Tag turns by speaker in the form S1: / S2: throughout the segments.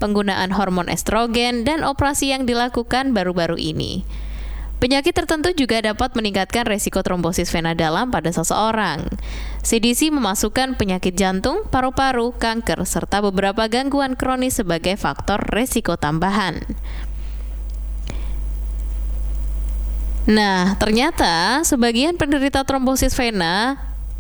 S1: penggunaan hormon estrogen, dan operasi yang dilakukan baru-baru ini. Penyakit tertentu juga dapat meningkatkan resiko trombosis vena dalam pada seseorang. CDC memasukkan penyakit jantung, paru-paru, kanker, serta beberapa gangguan kronis sebagai faktor resiko tambahan. Nah, ternyata sebagian penderita trombosis vena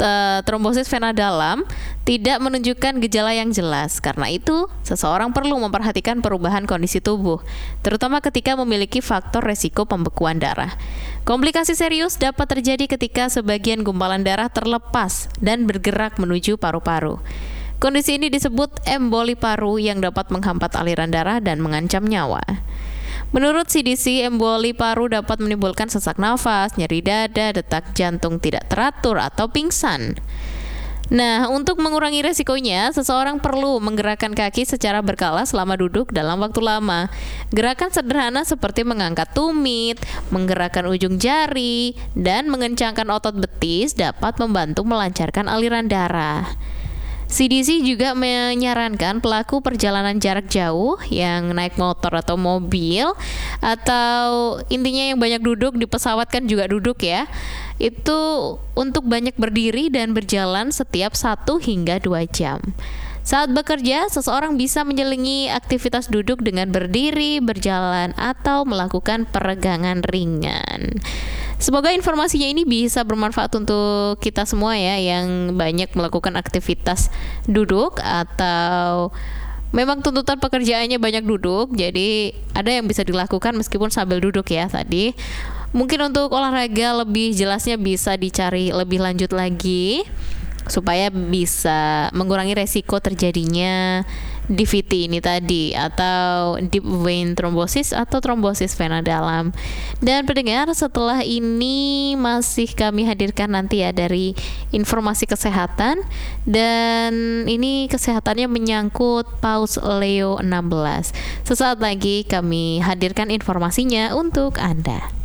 S1: dalam tidak menunjukkan gejala yang jelas. Karena itu, seseorang perlu memperhatikan perubahan kondisi tubuh, terutama ketika memiliki faktor resiko pembekuan darah. Komplikasi serius dapat terjadi ketika sebagian gumpalan darah terlepas dan bergerak menuju paru-paru. Kondisi ini disebut emboli paru yang dapat menghambat aliran darah dan mengancam nyawa. Menurut CDC, emboli paru dapat menimbulkan sesak nafas, nyeri dada, detak jantung tidak teratur, atau pingsan. Nah, untuk mengurangi resikonya, seseorang perlu menggerakkan kaki secara berkala selama duduk dalam waktu lama. Gerakan sederhana seperti mengangkat tumit, menggerakkan ujung jari, dan mengencangkan otot betis dapat membantu melancarkan aliran darah. CDC juga menyarankan pelaku perjalanan jarak jauh yang naik motor atau mobil, atau intinya yang banyak duduk di pesawat kan juga duduk ya, itu untuk banyak berdiri dan berjalan setiap 1 hingga 2 jam. Saat bekerja, seseorang bisa menyelingi aktivitas duduk dengan berdiri, berjalan, atau melakukan peregangan ringan. Semoga informasinya ini bisa bermanfaat untuk kita semua ya, yang banyak melakukan aktivitas duduk atau memang tuntutan pekerjaannya banyak duduk, jadi ada yang bisa dilakukan meskipun sambil duduk ya tadi. Mungkin untuk olahraga lebih jelasnya bisa dicari lebih lanjut lagi supaya bisa mengurangi resiko terjadinya DVT ini tadi, atau deep vein thrombosis atau trombosis vena dalam. Dan pendengar, setelah ini masih kami hadirkan nanti ya dari informasi kesehatan, dan ini kesehatannya menyangkut Paus Leo 16. Sesaat lagi kami hadirkan informasinya untuk Anda.